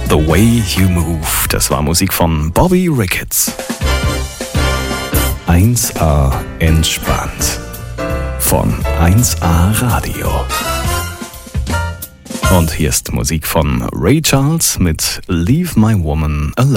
The Way You Move. Das war Musik von Bobby Ricketts. 1A entspannt. Von 1A Radio. Und hier ist Musik von Ray Charles mit Leave My Woman Alone.